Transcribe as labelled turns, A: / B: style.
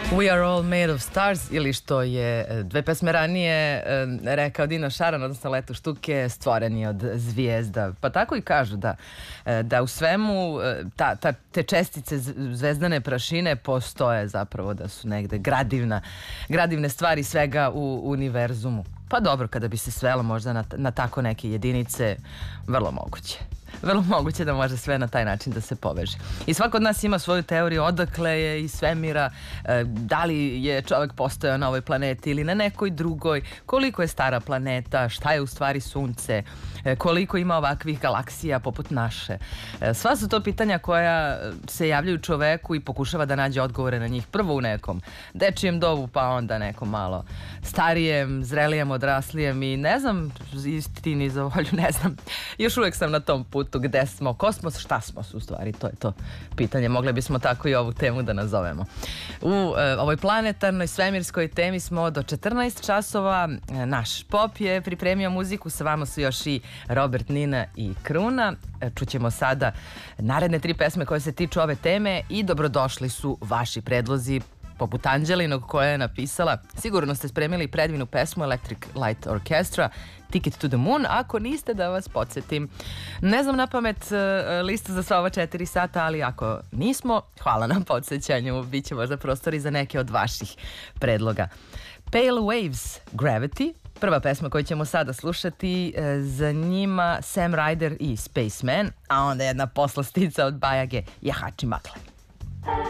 A: We are all made of stars, ili što je dve pesme ranije rekao Dino Šaran, odnosno Leto štuke, stvoren je od zvijezda. Pa tako i kažu da u svemu te čestice zvezdane prašine postoje zapravo, da su negde gradivne stvari svega u univerzumu. Pa dobro, kada bi se svelo možda na tako neke jedinice, vrlo moguće. Vrlo moguće da može sve na taj način da se poveže. I svako od nas ima svoju teoriju odakle je iz svemira, da li je čovjek postojao na ovoj planeti ili na nekoj drugoj, koliko je stara planeta, šta je u stvari sunce, koliko ima ovakvih galaksija poput naše. Sva su to pitanja koja se javljaju čoveku i pokušava da nađe odgovore na njih. Prvo u nekom dečijem dobu, pa onda nekom malo starijem, zrelijem, odraslijem i ne znam, istini za volju, ne znam. Još uvijek sam na tom putu, gde smo, kosmos, šta smo u stvari, to je to pitanje. Mogli bismo tako i ovu temu da nazovemo. U ovoj planetarnoj svemirskoj temi smo do 14 časova. Naš pop je pripremio muziku, sa vama su još i Robert, Nina i Kruna. Čućemo sada naredne 3 pesme koje se tiču ove teme i dobrodošli su vaši predlozi, poput Anđelinog koja je napisala: sigurno ste spremili predivnu pesmu Electric Light Orchestra, Ticket to the Moon. Ako niste, da vas podsjetim. Ne znam na pamet listu za sva ova 4 sata, ali ako nismo, hvala na podsjećanju. Biće možda prostori za neke od vaših predloga. Pale Waves, Gravity, prva pesma koju ćemo sada slušati, za njima Sam Ryder i Spaceman, a onda jedna poslastica od Bajage, Jahači Makle.